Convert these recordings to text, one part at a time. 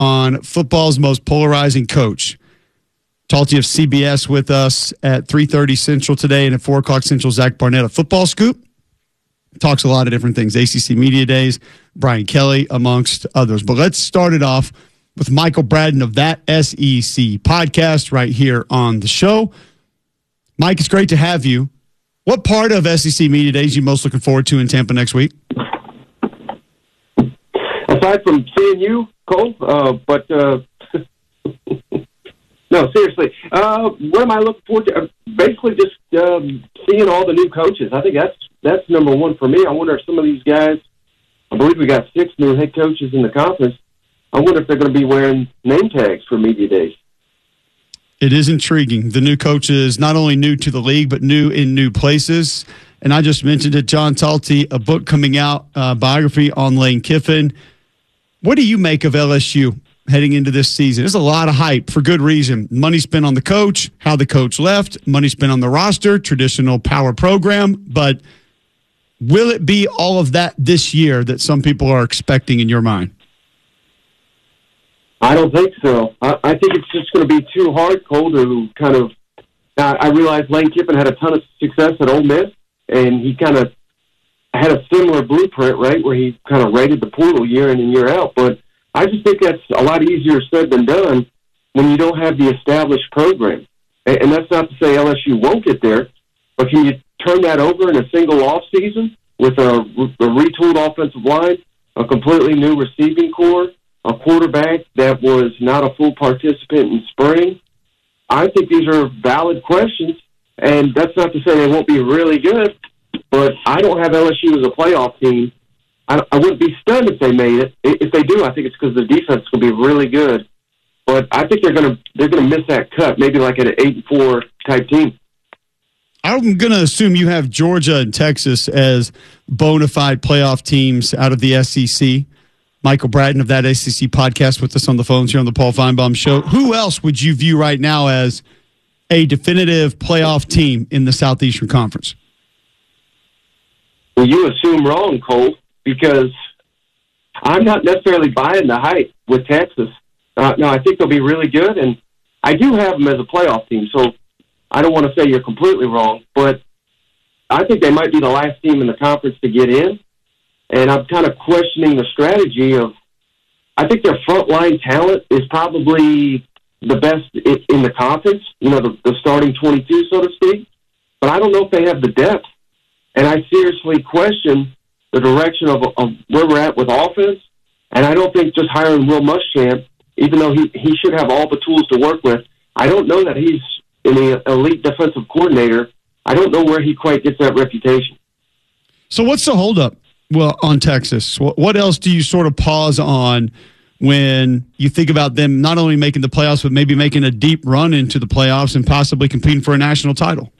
on football's most polarizing coach. Talty of CBS with us at 3:30 Central today, and at 4 o'clock Central, Zach Barnett of Football Scoop. Talks a lot of different things, ACC Media Days, Brian Kelly, amongst others. But let's start it off with Michael Bradden of That SEC podcast right here on the show. Mike, it's great to have you. What part of SEC Media Days are you most looking forward to in Tampa next week? Aside from seeing you, Cole, no, seriously. What am I looking forward to? Basically just seeing all the new coaches. I think that's number one for me. I wonder if some of these guys, I believe we got 6 new head coaches in the conference, I wonder if they're going to be wearing name tags for Media Days. It is intriguing. The new coaches, not only new to the league, but new in new places. And I just mentioned it, John Talty, a book coming out, biography on Lane Kiffin. What do you make of LSU heading into this season? There's a lot of hype for good reason. Money spent on the coach, how the coach left, money spent on the roster, traditional power program. But will it be all of that this year that some people are expecting in your mind? I don't think so. I think it's just going to be too hard, Cole, to kind of I realize Lane Kiffin had a ton of success at Ole Miss, and he kind of had a similar blueprint, right, where he kind of raided the portal year in and year out. But I just think that's a lot easier said than done when you don't have the established program. And that's not to say LSU won't get there, but can you turn that over in a single off season with a retooled offensive line, a completely new receiving core, a quarterback that was not a full participant in spring? I think these are valid questions, and that's not to say they won't be really good, but I don't have LSU as a playoff team. I wouldn't be stunned if they made it. If they do, I think it's because the defense will be really good. But I think they're gonna miss that cut, maybe like at an 8-4 type team. I'm going to assume you have Georgia and Texas as bona fide playoff teams out of the SEC. Michael Bradden of That SEC podcast with us on the phones here on the Paul Feinbaum Show. Who else would you view right now as a definitive playoff team in the Southeastern Conference? Well, you assume wrong, Cole, because I'm not necessarily buying the hype with Texas. No, I think they'll be really good, and I do have them as a playoff team, so I don't want to say you're completely wrong, but I think they might be the last team in the conference to get in. And I'm kind of questioning the strategy of, I think their frontline talent is probably the best in the conference, the starting 22, so to speak. But I don't know if they have the depth. And I seriously question the direction of where we're at with offense. And I don't think just hiring Will Muschamp, even though he should have all the tools to work with, I don't know that he's an elite defensive coordinator. I don't know where he quite gets that reputation. So what's the holdup? Well, on Texas, what else do you sort of pause on when you think about them not only making the playoffs, but maybe making a deep run into the playoffs and possibly competing for a national title?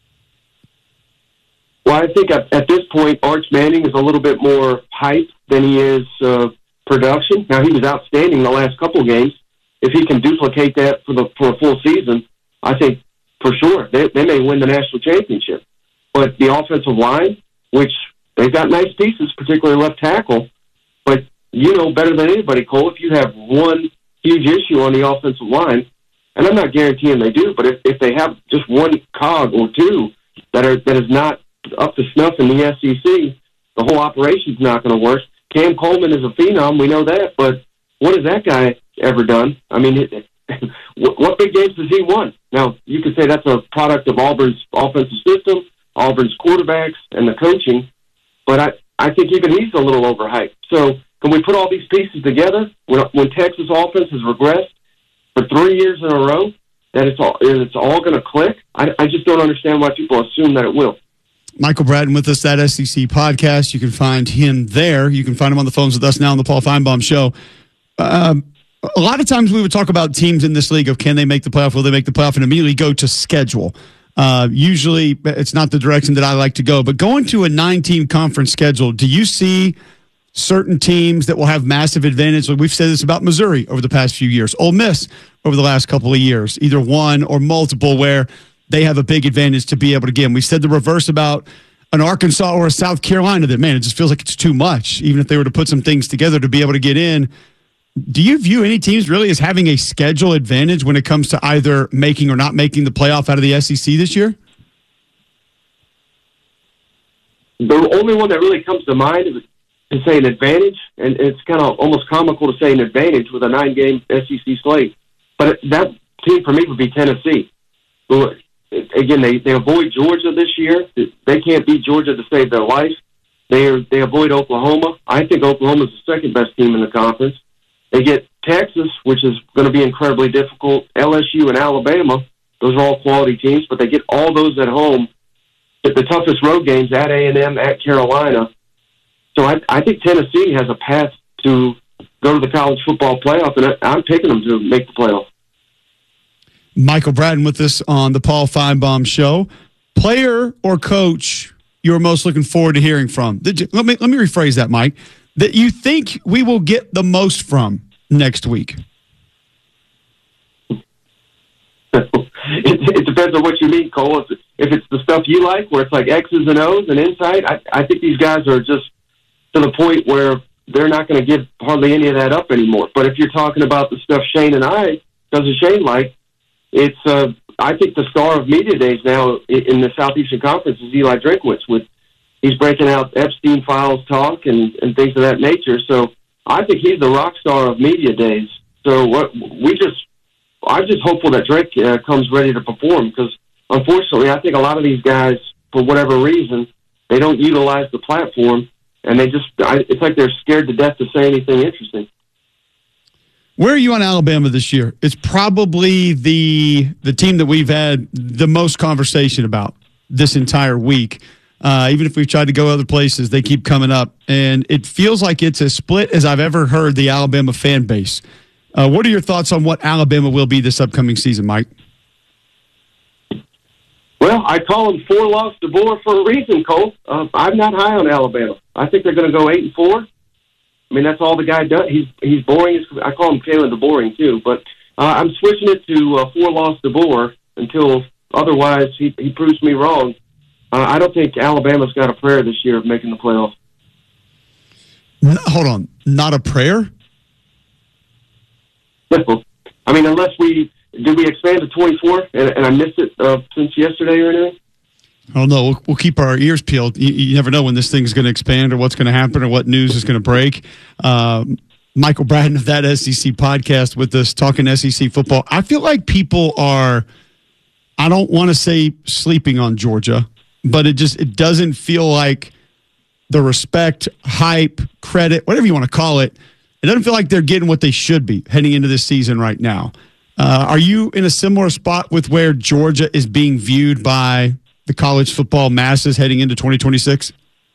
Well, I think at this point, Arch Manning is a little bit more hype than he is production. Now, he was outstanding the last couple of games. If he can duplicate that for a full season, I think for sure they may win the national championship. But the offensive line, which they've got nice pieces, particularly left tackle. But you know better than anybody, Cole, if you have one huge issue on the offensive line, and I'm not guaranteeing they do, but if they have just one cog or two that is not up to snuff in the SEC, the whole operation's not going to work. Cam Coleman is a phenom, we know that, but what has that guy ever done? I mean, what big games has he won? Now, you could say that's a product of Auburn's offensive system, Auburn's quarterbacks, and the coaching. But I think even he's a little overhyped. So can we put all these pieces together when Texas offense has regressed for 3 years in a row, that it's all going to click? I just don't understand why people assume that it will. Michael Bradden with us, That SEC podcast. You can find him there. You can find him on the phones with us now on the Paul Feinbaum Show. A lot of times we would talk about teams in this league of can they make the playoff, will they make the playoff, and immediately go to schedule. Usually it's not the direction that I like to go, but going to a 9-team conference schedule, do you see certain teams that will have massive advantage? Like we've said this about Missouri over the past few years, Ole Miss over the last couple of years, either one or multiple where they have a big advantage to be able to get them. We said the reverse about an Arkansas or a South Carolina that, man, it just feels like it's too much, even if they were to put some things together to be able to get in. Do you view any teams really as having a schedule advantage when it comes to either making or not making the playoff out of the SEC this year? The only one that really comes to mind is to say an advantage, and it's kind of almost comical to say an advantage with a 9-game SEC slate. But that team for me would be Tennessee. Well, again, they avoid Georgia this year. They can't beat Georgia to save their life. They avoid Oklahoma. I think Oklahoma's the second best team in the conference. They get Texas, which is going to be incredibly difficult. LSU and Alabama, those are all quality teams, but they get all those at home. But the toughest road games at A&M, at Carolina. So I think Tennessee has a path to go to the college football playoff, and I'm picking them to make the playoff. Michael Bratton with us on the Paul Feinbaum Show. Player or coach you're most looking forward to hearing from? Let me rephrase that, Mike. That you think we will get the most from next week? It depends on what you mean, Cole. If it's the stuff you like, where it's like X's and O's and insight, I think these guys are just to the point where they're not going to give hardly any of that up anymore. But if you're talking about the stuff Shane and I, doesn't Shane like, it's I think the star of media days now in the Southeastern Conference is Eli Drinkwitz. He's breaking out Epstein files talk and things of that nature. So I think he's the rock star of media days. So I'm just hopeful that Drake comes ready to perform, because unfortunately I think a lot of these guys, for whatever reason, they don't utilize the platform, and it's like they're scared to death to say anything interesting. Where are you on Alabama this year? It's probably the team that we've had the most conversation about this entire week. Even if we've tried to go other places, they keep coming up. And it feels like it's as split as I've ever heard the Alabama fan base. What are your thoughts on what Alabama will be this upcoming season, Mike? Well, I call them 4-loss DeBoer for a reason, Cole. I'm not high on Alabama. I think they're going to go 8-4. I mean, that's all the guy does. He's boring. I call him Kalen the Boring, too. But I'm switching it to 4-loss DeBoer until otherwise he proves me wrong. I don't think Alabama's got a prayer this year of making the playoffs. Hold on. Not a prayer? I mean, unless did we expand to 24 and I missed it since yesterday or anything? I don't know. We'll keep our ears peeled. You never know when this thing's going to expand or what's going to happen or what news is going to break. Michael Bratton of That SEC Podcast with us talking SEC football. I feel like people are, I don't want to say sleeping on Georgia, but it doesn't feel like the respect, hype, credit, whatever you want to call it, it doesn't feel like they're getting what they should be heading into this season right now. Are you in a similar spot with where Georgia is being viewed by the college football masses heading into 2026?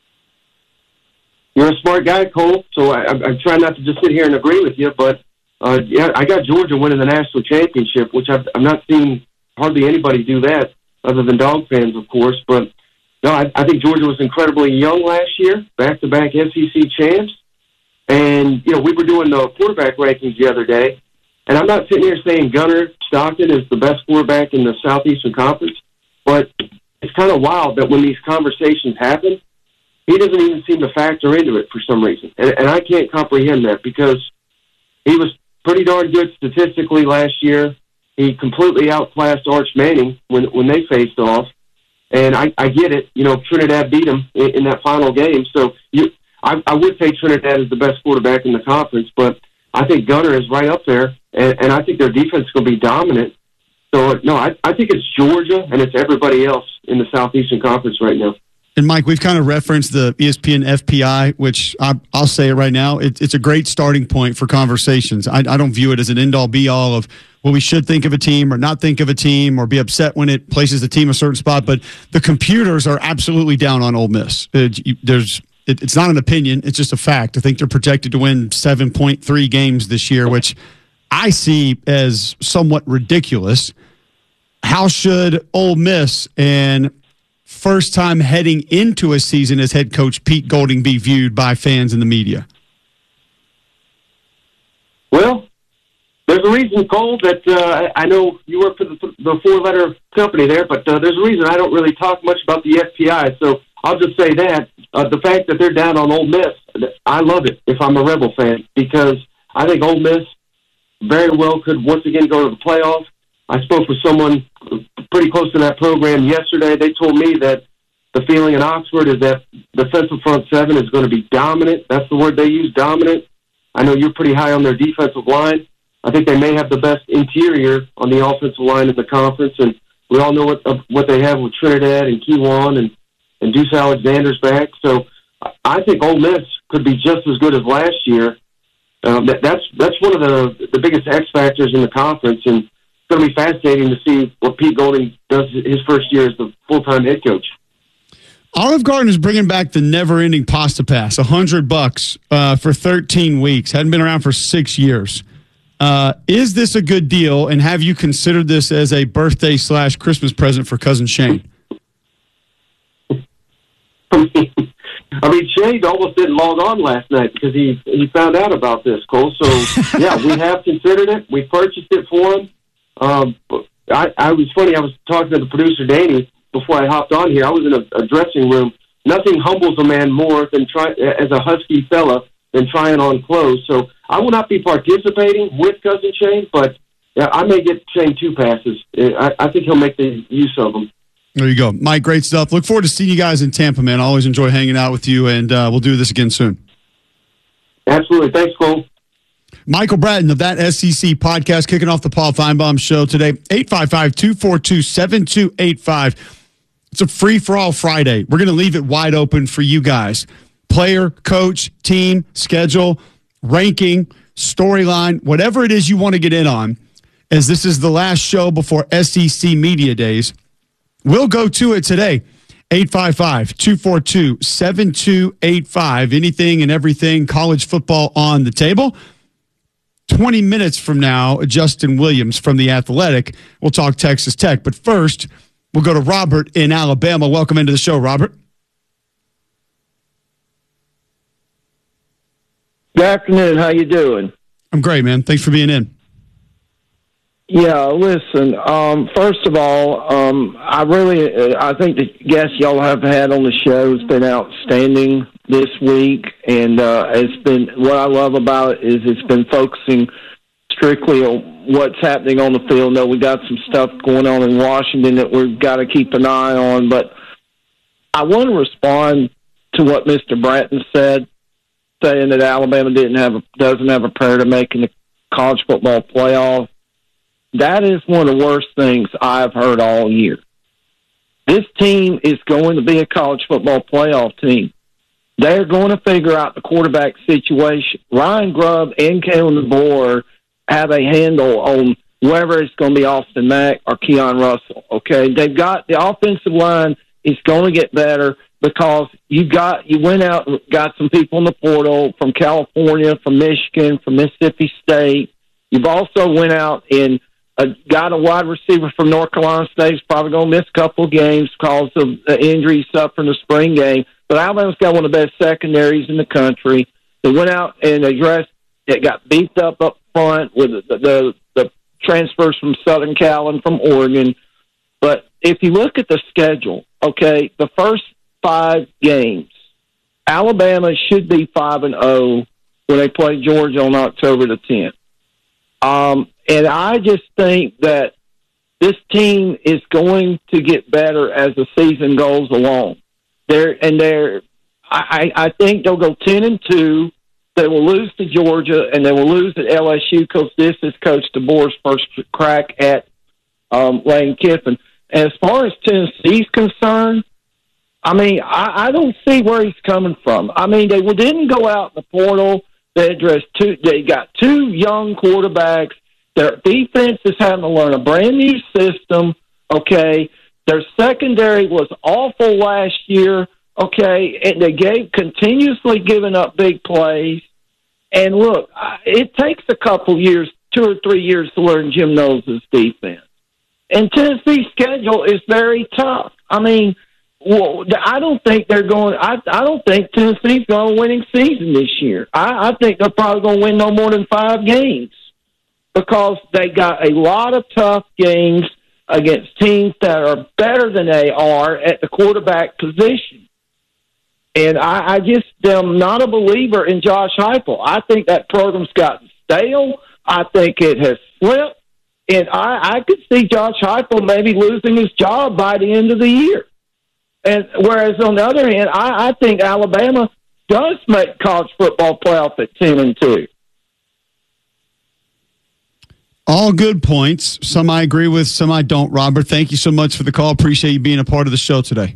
You're a smart guy, Cole, so I'm trying not to just sit here and agree with you, but yeah, I got Georgia winning the national championship, which I've not seen hardly anybody do that other than dog fans, of course. But no, I think Georgia was incredibly young last year, back-to-back SEC champs. And, we were doing the quarterback rankings the other day, and I'm not sitting here saying Gunnar Stockton is the best quarterback in the Southeastern Conference, but it's kind of wild that when these conversations happen, he doesn't even seem to factor into it for some reason. And I can't comprehend that, because he was pretty darn good statistically last year. He completely outclassed Arch Manning when they faced off. And I get it. Trinidad beat him in that final game. So I would say Trinidad is the best quarterback in the conference, but I think Gunnar is right up there, and I think their defense is going to be dominant. So, no, I think it's Georgia and it's everybody else in the Southeastern Conference right now. And, Mike, we've kind of referenced the ESPN FPI, which I'll say it right now. It's a great starting point for conversations. I don't view it as an end-all, be-all of, well, we should think of a team or not think of a team or be upset when it places the team a certain spot. But the computers are absolutely down on Ole Miss. It's not an opinion. It's just a fact. I think they're projected to win 7.3 games this year, which I see as somewhat ridiculous. How should Ole Miss and first time heading into a season as head coach Pete Golding be viewed by fans and the media? Well, there's a reason, Cole, that I know you work for the four-letter company there, but there's a reason I don't really talk much about the FPI. So I'll just say that the fact that they're down on Ole Miss, I love it if I'm a Rebel fan, because I think Ole Miss very well could once again go to the playoff. I spoke with someone pretty close to that program yesterday. They told me that the feeling in Oxford is that the defensive front seven is going to be dominant. That's the word they use, dominant. I know you're pretty high on their defensive line. I think they may have the best interior on the offensive line in the conference, and we all know what they have with Trinidad and Kewan and Deuce Alexander's back. So I think Ole Miss could be just as good as last year. That's one of the biggest X factors in the conference, and it's going to be fascinating to see what Pete Golding does his first year as the full-time head coach. Olive Garden is bringing back the never-ending pasta pass, $100 for 13 weeks. Hadn't been around for 6 years. Is this a good deal, and have you considered this as a birthday/Christmas present for cousin Shane? I mean, Shane almost didn't log on last night because he found out about this, Cole. So, yeah, we have considered it. We purchased it for him. I was funny. I was talking to the producer, Danny, before I hopped on here. I was in a dressing room. Nothing humbles a man more than as a husky fella than trying on clothes. So I will not be participating with Cousin Shane, but I may get Shane 2 passes. I think he'll make the use of them. There you go. Mike, great stuff. Look forward to seeing you guys in Tampa, man. I always enjoy hanging out with you, and we'll do this again soon. Absolutely. Thanks, Cole. Michael Bratton of That SEC Podcast kicking off the Paul Feinbaum Show today. 855-242-7285. It's a free-for-all Friday. We're going to leave it wide open for you guys. Player, coach, team, schedule, ranking, storyline, whatever it is you want to get in on, as this is the last show before SEC Media Days. We'll go to it today. 855-242-7285. Anything and everything college football on the table. 20 minutes from now, Justin Williams from The Athletic. We'll talk Texas Tech. But first, we'll go to Robert in Alabama. Welcome into the show, Robert. Good afternoon. How you doing? I'm great, man. Thanks for being in. Yeah, listen, first of all, I think the guests y'all have had on the show has been outstanding this week, and it's been, what I love about it is it's been focusing strictly on what's happening on the field. No, we got some stuff going on in Washington that we've got to keep an eye on, but I want to respond to what Mr. Bratton said, saying that Alabama doesn't have a prayer to making the college football playoff. That is one of the worst things I've heard all year. This team is going to be a college football playoff team. They're going to figure out the quarterback situation. Ryan Grubb and Kalen DeBoer have a handle on whether it's going to be Austin Mack or Keon Russell. Okay, they've got the offensive line is going to get better because you went out and got some people in the portal from California, from Michigan, from Mississippi State. You've also went out and got a wide receiver from North Carolina State. He's probably going to miss a couple of games because of the injury suffered in the spring game. But Alabama's got one of the best secondaries in the country. They went out and addressed it, got beefed up front with the transfers from Southern Cal and from Oregon. But if you look at the schedule, okay, the first 5 games, Alabama should be 5-0 when they play Georgia on October the 10th. And I just think that this team is going to get better as the season goes along. I think they'll go 10-2. They will lose to Georgia and they will lose at LSU because this is Coach DeBoer's first crack at Lane Kiffin. And as far as Tennessee's concerned, I mean, I don't see where he's coming from. I mean, they didn't go out in the portal. They got 2 young quarterbacks. Their defense is having to learn a brand new system, okay? Their secondary was awful last year, okay? And they continuously giving up big plays. And look, it takes a couple years, 2 or 3 years to learn Jim Knowles' defense. And Tennessee's schedule is very tough. I mean, well, I don't think they're going. I don't think Tennessee's going to a winning season this year. I think they're probably going to win no more than 5 games because they got a lot of tough games against teams that are better than they are at the quarterback position. And I just am not a believer in Josh Heupel. I think that program's got stale. I think it has slipped. And I could see Josh Heupel maybe losing his job by the end of the year. And whereas on the other hand, I think Alabama does make college football playoff at 10-2. All good points. Some I agree with, some I don't. Robert, thank you so much for the call. Appreciate you being a part of the show today.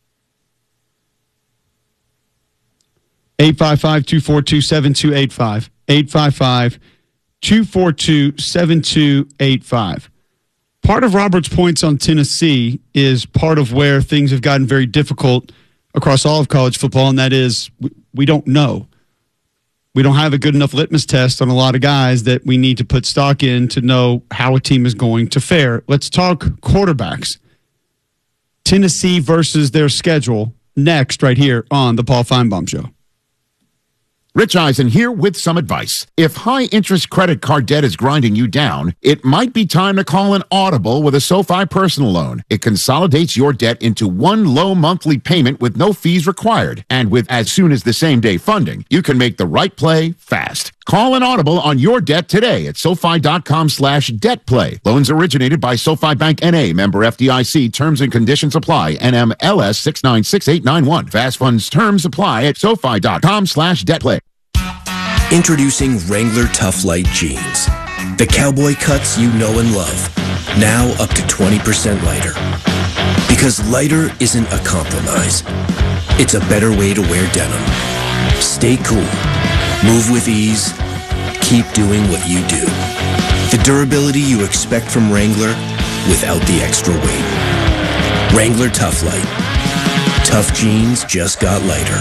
855-242-7285. 855-242-7285. Part of Robert's points on Tennessee is part of where things have gotten very difficult across all of college football, and that is we don't know. We don't have a good enough litmus test on a lot of guys that we need to put stock in to know how a team is going to fare. Let's talk quarterbacks. Tennessee versus their schedule next right here on the Paul Feinbaum Show. Rich Eisen here with some advice. If high-interest credit card debt is grinding you down, it might be time to call an audible with a SoFi personal loan. It consolidates your debt into one low monthly payment with no fees required. And with as soon as the same-day funding, you can make the right play fast. Call an audible on your debt today at SoFi.com/debtplay. Loans originated by SoFi Bank N.A., member FDIC. Terms and conditions apply. NMLS 696891. Fast funds terms apply at SoFi.com/debtplay. Introducing Wrangler Tough Light Jeans. The cowboy cuts you know and love. Now up to 20% lighter. Because lighter isn't a compromise. It's a better way to wear denim. Stay cool. Move with ease. Keep doing what you do. The durability you expect from Wrangler without the extra weight. Wrangler Tough Light. Tough jeans just got lighter.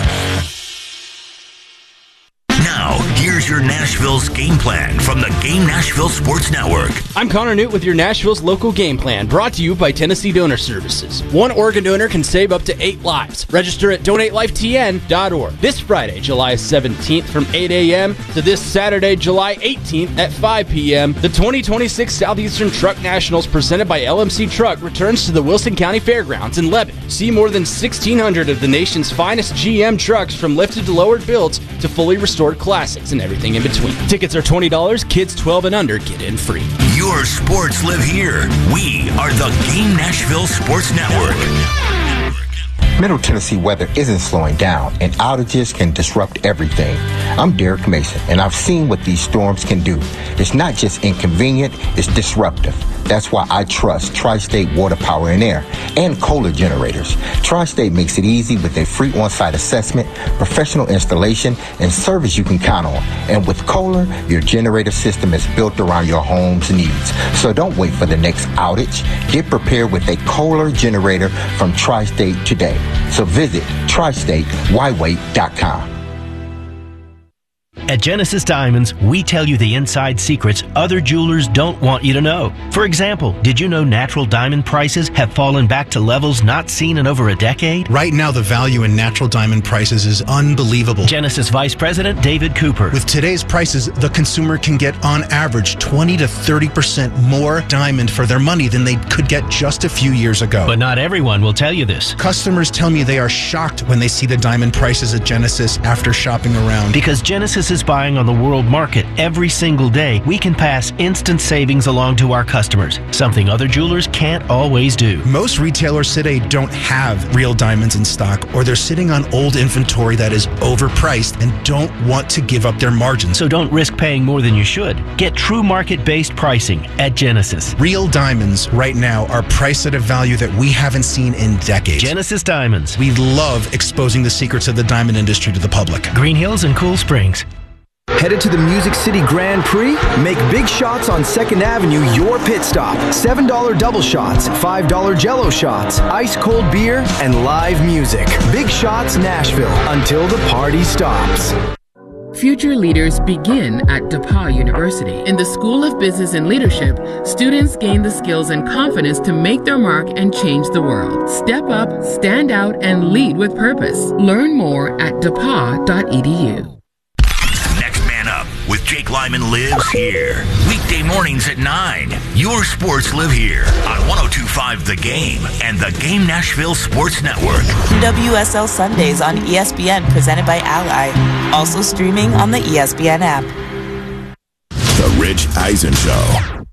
Now, here's your Nashville's game plan from the Game Nashville Sports Network. I'm Connor Newt with your Nashville's local game plan, brought to you by Tennessee Donor Services. One Oregon donor can save up to 8 lives. Register at donatelifetn.org. This Friday, July 17th from 8 a.m. to this Saturday, July 18th at 5 p.m., the 2026 Southeastern Truck Nationals presented by LMC Truck returns to the Wilson County Fairgrounds in Lebanon. See more than 1,600 of the nation's finest GM trucks, from lifted to lowered builds to fully restored classics and everything in between. Tickets are $20. Kids 12 and under get in free. Your sports live here. We are the Game Nashville Sports Network. Middle Tennessee weather isn't slowing down, and outages can disrupt everything. I'm Derek Mason, and I've seen what these storms can do. It's not just inconvenient, it's disruptive. That's why I trust Tri-State Water, Power, and Air and Kohler generators. Tri-State makes it easy with a free on-site assessment, professional installation, and service you can count on. And with Kohler, your generator system is built around your home's needs. So don't wait for the next outage. Get prepared with a Kohler generator from Tri-State today. So visit TriStateWhyWait.com. At Genesis Diamonds, we tell you the inside secrets other jewelers don't want you to know. For example, did you know natural diamond prices have fallen back to levels not seen in over a decade? Right now, the value in natural diamond prices is unbelievable. Genesis Vice President David Cooper. With today's prices, the consumer can get on average 20 to 30% more diamond for their money than they could get just a few years ago. But not everyone will tell you this. Customers tell me they are shocked when they see the diamond prices at Genesis after shopping around. Because Genesis is buying on the world market every single day, we can pass instant savings along to our customers, something other jewelers can't always do. Most retailers today don't have real diamonds in stock, or they're sitting on old inventory that is overpriced and don't want to give up their margins. So don't risk paying more than you should. Get true market-based pricing at Genesis. Real diamonds right now are priced at a value that we haven't seen in decades. Genesis Diamonds. We love exposing the secrets of the diamond industry to the public. Green Hills and Cool Springs. Headed to the Music City Grand Prix? Make Big Shots on 2nd Avenue your pit stop. $7 double shots, $5 jello shots, ice cold beer, and live music. Big Shots Nashville, until the party stops. Future leaders begin at DePauw University. In the School of Business and Leadership, students gain the skills and confidence to make their mark and change the world. Step up, stand out, and lead with purpose. Learn more at depaw.edu. With Jake Lyman lives here. Weekday mornings at 9. Your sports live here on 102.5 The Game and the Game Nashville Sports Network. WSL Sundays on ESPN, presented by Ally. Also streaming on the ESPN app. Rich Eisen Show.